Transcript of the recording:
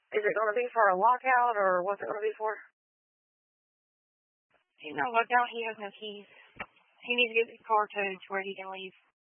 Is it going to be for a lockout, or what's it going to be for? He's not locked out. He has no keys. He needs to get his car towed to where he can leave.